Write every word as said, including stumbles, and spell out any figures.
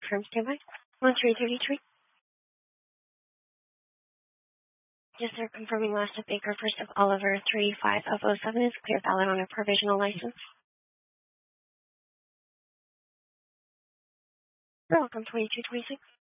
Firm standby. one three thirty-three. Yes, sir. Confirming last of Baker, first of Oliver, three five of oh seven is clear valid on a provisional license. You're welcome, twenty-two twenty-six.